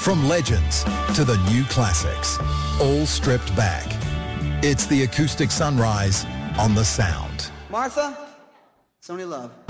From legends to the new classics, all stripped back. It's the Acoustic Sunrise on The Sound. Martha, it's only love.